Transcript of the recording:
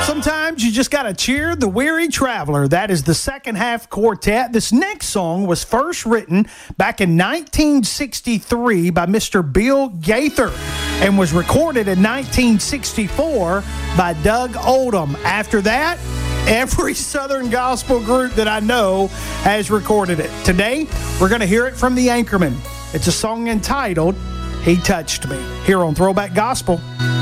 Sometimes you just got to cheer the weary traveler. That is the second half quartet. This next song was first written back in 1963 by Mr. Bill Gaither and was recorded in 1964 by Doug Oldham. After that, every Southern gospel group that I know has recorded it. Today, we're going to hear it from the Anchormen. It's a song entitled, He Touched Me, here on Throwback Gospel.